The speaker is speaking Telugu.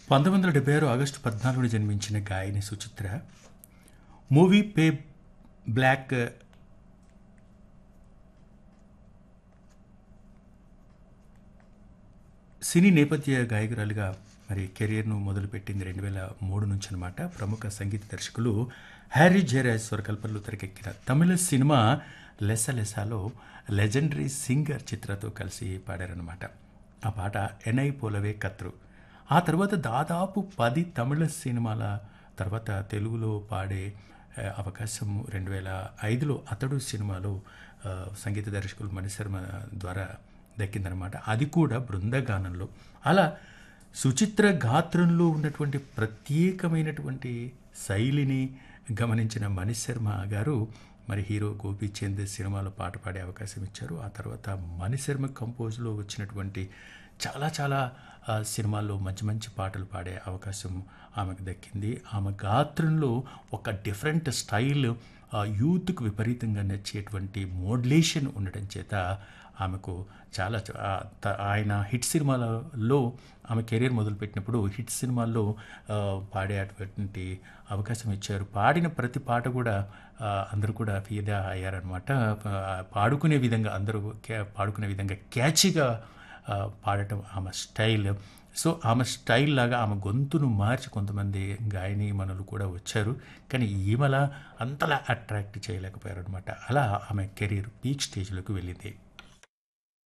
1976 ఆగస్టు 14న జన్మించిన గాయని సుచిత్ర మూవీ పే బ్లాక్ సినీ నేపథ్య గాయకురాలిగా మరి కెరియర్ను మొదలుపెట్టింది 2003 నుంచి అనమాట. ప్రముఖ సంగీత దర్శకులు హ్యారీ జయరాజ్ స్వరకల్పనలో తెరకెక్కిన తమిళ సినిమా లెసలో లెజెండరీ సింగర్ చిత్రతో కలిసి పాడారనమాట. ఆ పాట ఎనై పోలవే కత్రు. ఆ తర్వాత దాదాపు 10 తమిళ సినిమాల తర్వాత తెలుగులో పాడే అవకాశం 2005లో అతడు సినిమాలో సంగీత దర్శకులు మణిశర్మ ద్వారా దక్కిందనమాట. అది కూడా బృందగానంలో. అలా సుచిత్ర గాత్రంలో ఉన్నటువంటి ప్రత్యేకమైనటువంటి శైలిని గమనించిన మణిశర్మ గారు మరి హీరో గోపీచంద్ సినిమాలో పాట పాడే అవకాశం ఇచ్చారు. ఆ తర్వాత మణిశర్మ కంపోజ్లో వచ్చినటువంటి చాలా సినిమాల్లో మంచి మంచి పాటలు పాడే అవకాశం ఆమెకు దక్కింది. ఆమె గాత్రంలో ఒక డిఫరెంట్ స్టైల్ యూత్కు విపరీతంగా నచ్చేటువంటి మోడ్యులేషన్ ఉండటం చేత ఆమెకు చాలా ఆయన హిట్ సినిమాలలో ఆమె కెరీర్ మొదలుపెట్టినప్పుడు హిట్ సినిమాల్లో పాడేటువంటి అవకాశం ఇచ్చారు. పాడిన ప్రతి పాట కూడా అందరూ కూడా ఫిదా అయ్యారనమాట. పాడుకునే విధంగా అందరూ పాడుకునే విధంగా క్యాచీగా పాడటం ఆమె స్టైల్. సో ఆమె స్టైల్ లాగా ఆమె గొంతును మార్చి కొంతమంది గాయని మనులు కూడా వచ్చారు. కానీ ఈమెలా అంతలా అట్రాక్ట్ చేయలేకపోయారనమాట. అలా ఆమె కెరీర్ పీక్ స్టేజ్లోకి వెళ్ళింది.